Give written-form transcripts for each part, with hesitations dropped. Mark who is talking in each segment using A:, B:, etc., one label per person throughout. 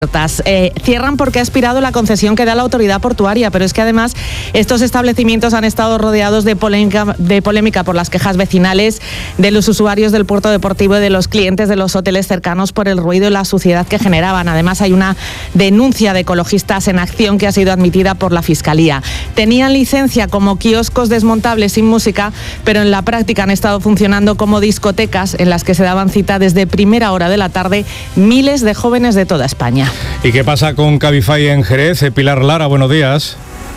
A: Cierran porque ha expirado la concesión que da la autoridad portuaria, pero es que además estos establecimientos han estado rodeados de polémica por las quejas vecinales de los usuarios del puerto deportivo y de los clientes de los hoteles cercanos por el ruido y la suciedad que generaban. Además hay una denuncia de Ecologistas en Acción que ha sido admitida por la Fiscalía. Tenían licencia como kioscos desmontables sin música, pero en la práctica han estado funcionando como discotecas en las que se daban cita desde primera hora de la tarde miles de jóvenes de toda España.
B: ¿Y qué pasa con Cabify en Jerez? Pilar Lara, buenos días.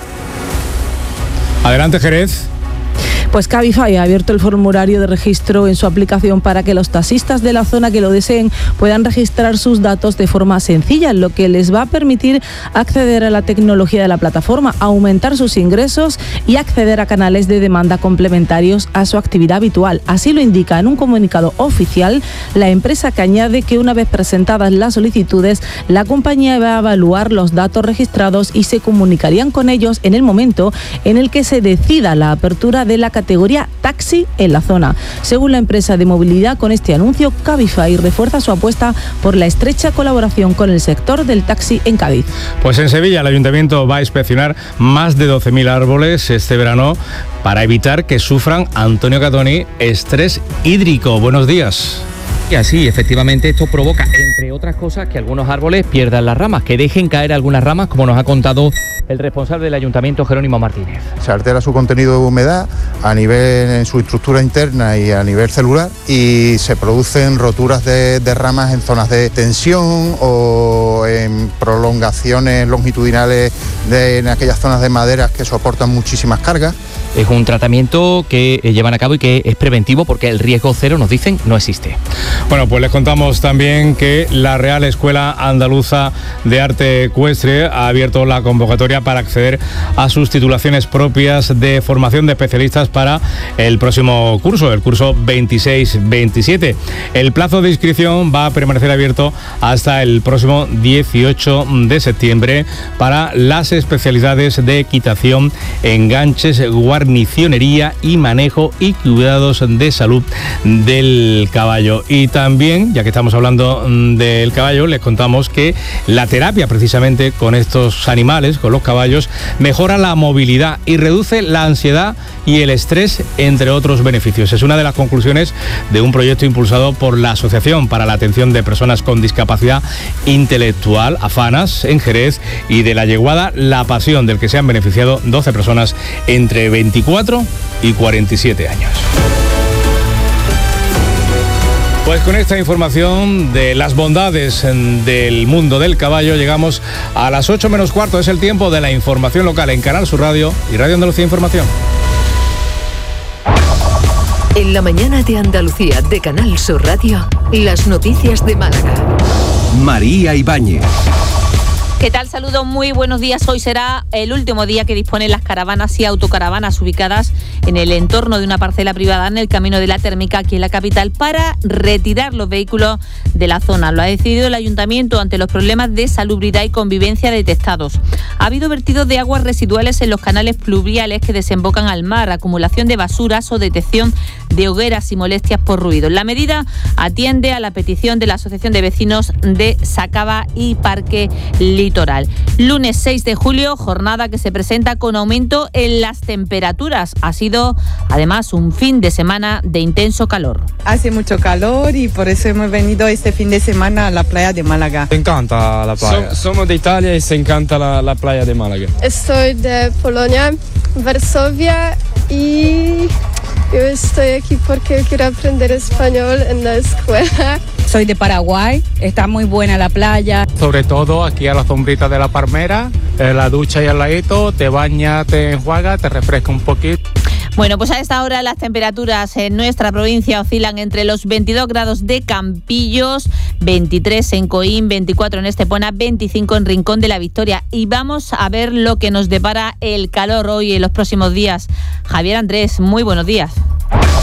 B: Adelante, Jerez.
C: Pues Cabify ha abierto el formulario de registro en su aplicación para que los taxistas de la zona que lo deseen puedan registrar sus datos de forma sencilla, lo que les va a permitir acceder a la tecnología de la plataforma, aumentar sus ingresos y acceder a canales de demanda complementarios a su actividad habitual. Así lo indica en un comunicado oficial la empresa, que añade que una vez presentadas las solicitudes, la compañía va a evaluar los datos registrados y se comunicarían con ellos en el momento en el que se decida la apertura de la categoría taxi en la zona. Según la empresa de movilidad, con este anuncio Cabify refuerza su apuesta por la estrecha colaboración con el sector del taxi en Cádiz.
B: Pues en Sevilla el ayuntamiento va a inspeccionar más de 12.000 árboles este verano para evitar que sufran, Antonio Catoni, estrés hídrico. Buenos días.
D: Y así, efectivamente, esto provoca, entre otras cosas, que algunos árboles pierdan las ramas, que dejen caer algunas ramas, como nos ha contado el responsable del ayuntamiento, Jerónimo Martínez.
E: Se altera su contenido de humedad a nivel en su estructura interna y a nivel celular, y se producen roturas de ramas en zonas de tensión o en prolongaciones longitudinales en aquellas zonas de maderas que soportan muchísimas cargas.
D: Es un tratamiento que llevan a cabo y que es preventivo porque el riesgo cero, nos dicen, no existe.
B: Bueno, pues les contamos también que la Real Escuela Andaluza de Arte Ecuestre ha abierto la convocatoria para acceder a sus titulaciones propias de formación de especialistas para el próximo curso, el curso 26-27. El plazo de inscripción va a permanecer abierto hasta el próximo 18 de septiembre para las especialidades de equitación, enganches, guarnicionería y manejo y cuidados de salud del caballo. Y también, ya que estamos hablando del caballo, les contamos que la terapia precisamente con estos animales, con los caballos, mejora la movilidad y reduce la ansiedad y el estrés, entre otros beneficios. Es una de las conclusiones de un proyecto impulsado por la Asociación para la Atención de Personas con Discapacidad Intelectual, AFANAS, en Jerez, y de la yeguada La Pasión, del que se han beneficiado 12 personas entre 24 y 47 años. Pues con esta información de las bondades del mundo del caballo llegamos a las 8 menos cuarto. Es el tiempo de la información local en Canal Sur Radio y Radio Andalucía Información.
F: En la mañana de Andalucía de Canal Sur Radio, las noticias de Málaga.
G: María Ibáñez.
H: ¿Qué tal? Saludos, muy buenos días. Hoy será el último día que disponen las caravanas y autocaravanas ubicadas en el entorno de una parcela privada en el Camino de la Térmica, aquí en la capital, para retirar los vehículos de la zona. Lo ha decidido el ayuntamiento ante los problemas de salubridad y convivencia detectados. Ha habido vertidos de aguas residuales en los canales pluviales que desembocan al mar, acumulación de basuras o detección de hogueras y molestias por ruido. La medida atiende a la petición de la Asociación de Vecinos de Sacaba y Parque Litoral. Lunes 6 de julio, jornada que se presenta con aumento en las temperaturas. Ha sido además un fin de semana de intenso calor.
I: Hace mucho calor y por eso hemos venido este fin de semana a la playa de Málaga.
J: Me encanta la playa. Somos de Italia y se encanta la playa de Málaga.
K: Estoy de Polonia, Varsovia, y yo estoy aquí porque quiero aprender español en la escuela.
L: Soy de Paraguay, está muy buena la playa.
J: Sobre todo aquí a la sombrita de la palmera, la ducha y al ladito, te baña, te enjuaga, te refresca un poquito.
H: Bueno, pues a esta hora las temperaturas en nuestra provincia oscilan entre los 22 grados de Campillos, 23 en Coín, 24 en Estepona, 25 en Rincón de la Victoria. Y vamos a ver lo que nos depara el calor hoy y en los próximos días. Javier Andrés, muy buenos días.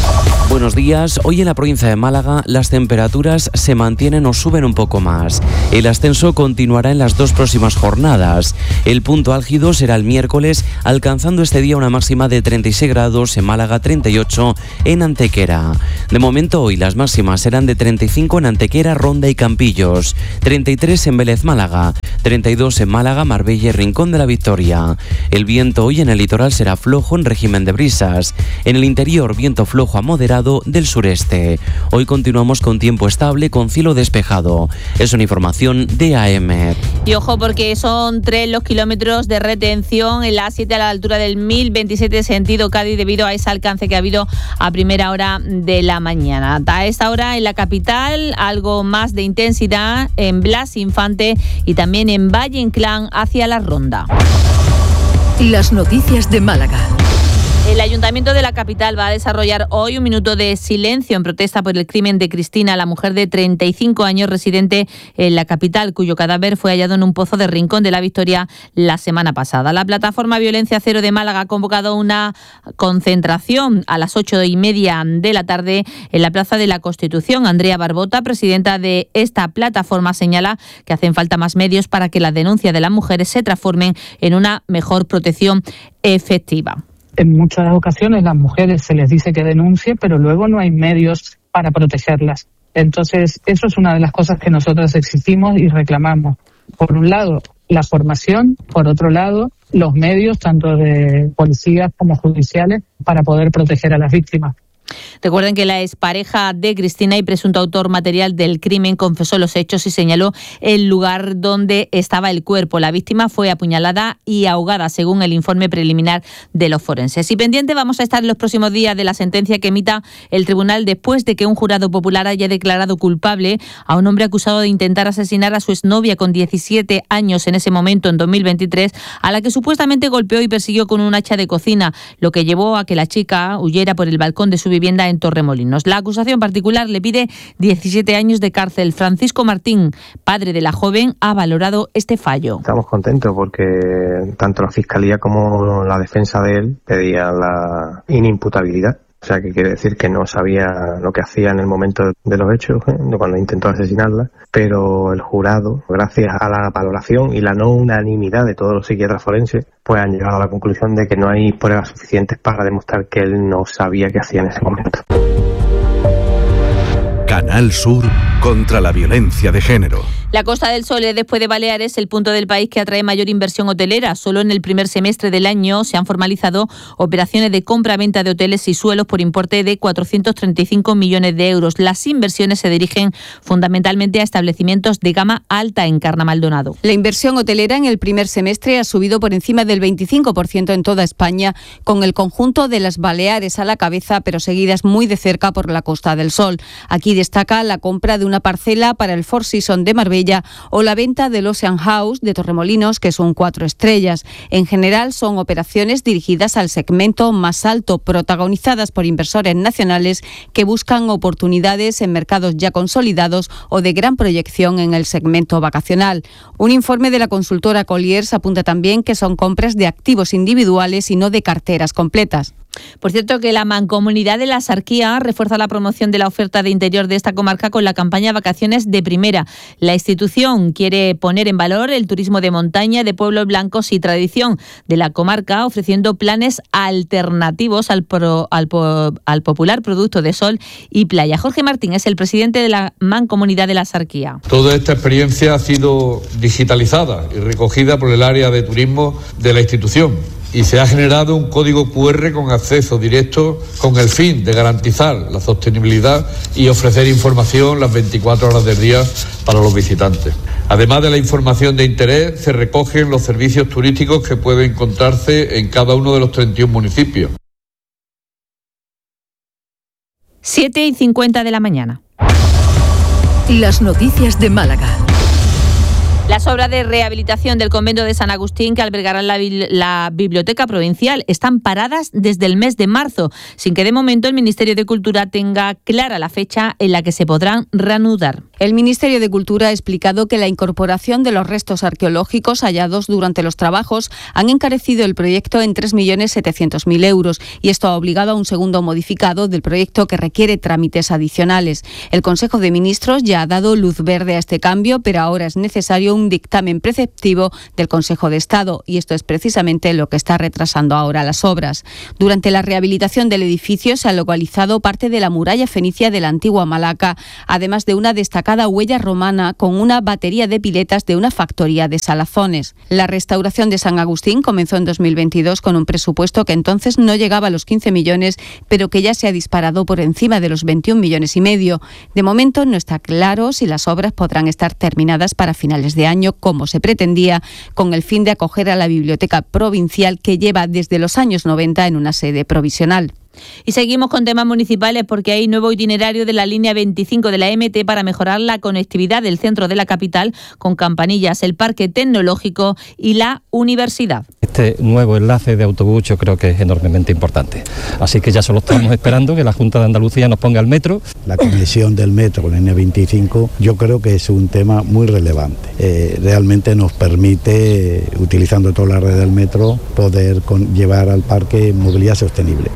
M: Buenos días. Hoy en la provincia de Málaga las temperaturas se mantienen o suben un poco más. El ascenso continuará en las 2 próximas jornadas. El punto álgido será el miércoles, alcanzando este día una máxima de 36 grados en Málaga, 38 en Antequera. De momento hoy las máximas serán de 35 en Antequera, Ronda y Campillos, 33 en Vélez, Málaga, 32 en Málaga, Marbella y Rincón de la Victoria. El viento hoy en el litoral será flojo en régimen de brisas. En el interior, viento flojo a moderado del sureste. Hoy continuamos con tiempo estable con cielo despejado. Es una información de AEMET.
H: Y ojo porque son 3 los kilómetros de retención en la A7 a la altura del 1027 sentido Cádiz debido a ese alcance que ha habido a primera hora de la mañana. A esta hora en la capital algo más de intensidad en Blas Infante y también en Valle Inclán hacia la Ronda.
F: Las noticias de Málaga.
H: El Ayuntamiento de la capital va a desarrollar hoy un minuto de silencio en protesta por el crimen de Cristina, la mujer de 35 años residente en la capital, cuyo cadáver fue hallado en un pozo de Rincón de la Victoria la semana pasada. La plataforma Violencia Cero de Málaga ha convocado una concentración a las 8:30 de la tarde en la Plaza de la Constitución. Andrea Barbota, presidenta de esta plataforma, señala que hacen falta más medios para que las denuncias de las mujeres se transformen en una mejor protección efectiva.
N: En muchas ocasiones las mujeres se les dice que denuncie, pero luego no hay medios para protegerlas. Entonces, eso es una de las cosas que nosotros exigimos y reclamamos. Por un lado, la formación, por otro lado, los medios, tanto de policías como judiciales, para poder proteger a las víctimas.
H: Recuerden que la expareja de Cristina y presunto autor material del crimen confesó los hechos y señaló el lugar donde estaba el cuerpo. La víctima fue apuñalada y ahogada, según el informe preliminar de los forenses. Y pendiente vamos a estar en los próximos días de la sentencia que emita el tribunal después de que un jurado popular haya declarado culpable a un hombre acusado de intentar asesinar a su exnovia con 17 años en ese momento, en 2023, a la que supuestamente golpeó y persiguió con un hacha de cocina, lo que llevó a que la chica huyera por el balcón de su vivienda en Torremolinos. La acusación particular le pide 17 años de cárcel. Francisco Martín, padre de la joven, ha valorado este fallo.
O: Estamos contentos porque tanto la Fiscalía como la defensa de él pedían la inimputabilidad. O sea, que quiere decir que no sabía lo que hacía en el momento de los hechos, cuando intentó asesinarla, pero el jurado, gracias a la valoración y la no unanimidad de todos los psiquiatras forenses, pues han llegado a la conclusión de que no hay pruebas suficientes para demostrar que él no sabía qué hacía en ese momento.
G: Canal Sur contra la violencia de género.
H: La Costa del Sol es, después de Baleares, el punto del país que atrae mayor inversión hotelera. Solo en el primer semestre del año se han formalizado operaciones de compra-venta de hoteles y suelos por importe de 435 millones de euros. Las inversiones se dirigen fundamentalmente a establecimientos de gama alta en Carna Maldonado.
P: La inversión hotelera en el primer semestre ha subido por encima del 25% en toda España, con el conjunto de las Baleares a la cabeza, pero seguidas muy de cerca por la Costa del Sol. Aquí destaca la compra de una parcela para el Four Seasons de Marbella o la venta del Ocean House de Torremolinos, que son 4 estrellas. En general son operaciones dirigidas al segmento más alto, protagonizadas por inversores nacionales que buscan oportunidades en mercados ya consolidados o de gran proyección en el segmento vacacional. Un informe de la consultora Colliers apunta también que son compras de activos individuales y no de carteras completas.
H: Por cierto, que la Mancomunidad de la Axarquía refuerza la promoción de la oferta de interior de esta comarca con la campaña Vacaciones de Primera. La institución quiere poner en valor el turismo de montaña, de pueblos blancos y tradición de la comarca, ofreciendo planes alternativos al popular producto de sol y playa. Jorge Martín es el presidente de la Mancomunidad de la Axarquía.
Q: Toda esta experiencia ha sido digitalizada y recogida por el área de turismo de la institución. Y se ha generado un código QR con acceso directo con el fin de garantizar la sostenibilidad y ofrecer información las 24 horas del día para los visitantes. Además de la información de interés, se recogen los servicios turísticos que pueden encontrarse en cada uno de los 31 municipios.
H: 7:50 de la mañana.
F: Las noticias de Málaga.
H: La Las obras de rehabilitación del convento de San Agustín, que albergarán la Biblioteca Provincial, están paradas desde el mes de marzo, sin que de momento el Ministerio de Cultura tenga clara la fecha en la que se podrán reanudar.
P: El Ministerio de Cultura ha explicado que la incorporación de los restos arqueológicos hallados durante los trabajos han encarecido el proyecto en 3.700.000 euros y esto ha obligado a un segundo modificado del proyecto que requiere trámites adicionales. El Consejo de Ministros ya ha dado luz verde a este cambio, pero ahora es necesario un dictamen preceptivo del Consejo de Estado y esto es precisamente lo que está retrasando ahora las obras. Durante la rehabilitación del edificio se ha localizado parte de la muralla fenicia de la antigua Malaca, además de una destacada huella romana con una batería de piletas de una factoría de salazones. La restauración de San Agustín comenzó en 2022 con un presupuesto que entonces no llegaba a los 15 millones, pero que ya se ha disparado por encima de los 21,5 millones. De momento no está claro si las obras podrán estar terminadas para finales de año, como se pretendía, con el fin de acoger a la Biblioteca Provincial, que lleva desde los años 90 en una sede provisional.
H: Y seguimos con temas municipales porque hay nuevo itinerario de la línea 25 de la MT para mejorar la conectividad del centro de la capital con Campanillas, el Parque Tecnológico y la Universidad.
R: Este nuevo enlace de autobús yo creo que es enormemente importante. Así que ya solo estamos esperando que la Junta de Andalucía nos ponga el metro.
S: La conexión del metro con la línea 25 yo creo que es un tema muy relevante. Realmente nos permite, utilizando toda la red del metro, poder llevar al parque movilidad sostenible.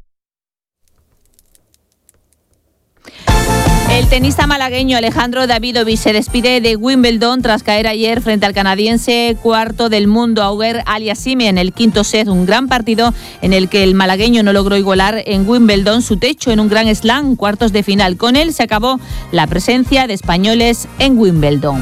H: El tenista malagueño Alejandro Davidovich se despide de Wimbledon tras caer ayer frente al canadiense cuarto del mundo Auger Aliassime en el quinto set, un gran partido en el que el malagueño no logró igualar en Wimbledon su techo en un Grand Slam cuartos de final. Con él se acabó la presencia de españoles en Wimbledon.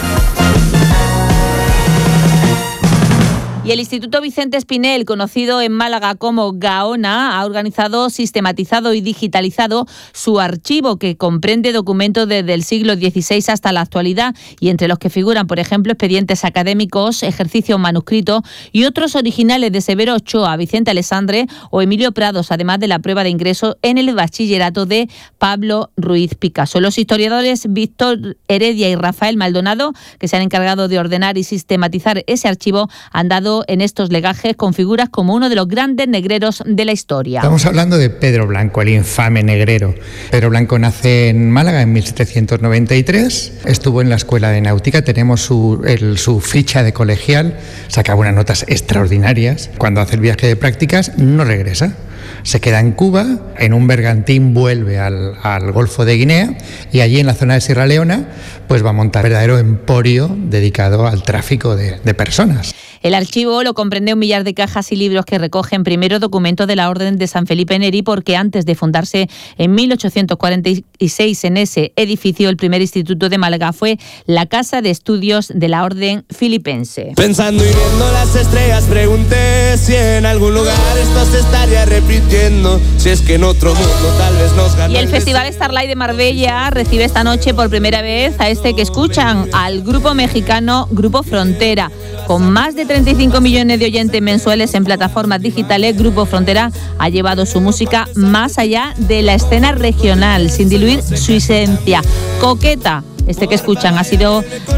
H: Y el Instituto Vicente Espinel, conocido en Málaga como Gaona, ha organizado, sistematizado y digitalizado su archivo, que comprende documentos desde el siglo XVI hasta la actualidad y entre los que figuran, por ejemplo, expedientes académicos, ejercicios manuscritos y otros originales de Severo Ochoa, Vicente Alessandre o Emilio Prados, además de la prueba de ingreso en el bachillerato de Pablo Ruiz Picasso. Los historiadores Víctor Heredia y Rafael Maldonado, que se han encargado de ordenar y sistematizar ese archivo, han dado en estos legajes con figuras como uno de los grandes negreros de la historia.
T: Estamos hablando de Pedro Blanco, el infame negrero. Pedro Blanco nace en Málaga en 1793, estuvo en la Escuela de Náutica, tenemos su ficha de colegial, sacaba unas notas extraordinarias. Cuando hace el viaje de prácticas no regresa. Se queda en Cuba, en un bergantín vuelve al Golfo de Guinea y allí en la zona de Sierra Leona pues va a montar un verdadero emporio dedicado al tráfico de personas.
H: El archivo lo comprende 1 millar de cajas y libros que recogen primero documentos de la Orden de San Felipe Neri, porque antes de fundarse en 1846 en ese edificio, el primer instituto de Málaga fue la Casa de Estudios de la Orden Filipense.
U: Pensando y viendo las estrellas, pregunté si en algún lugar esto se estaría repitiendo, si es que en otro mundo tal vez nos ganó.
H: Y el Festival Starlight de Marbella recibe esta noche por primera vez a este que escuchan, al grupo mexicano Grupo Frontera. Con más de 35 millones de oyentes mensuales en plataformas digitales, Grupo Frontera ha llevado su música más allá de la escena regional, sin diluir su esencia. Coqueta, este que escuchan, ha sido